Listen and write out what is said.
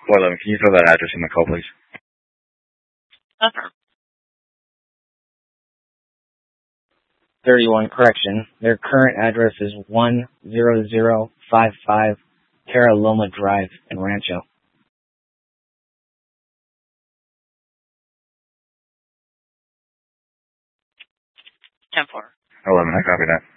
411, can you throw that address in the call, please? Okay. 31 correction. Their current address is 10055 Terra Loma Drive in Rancho. 10-4. 11, I copy that.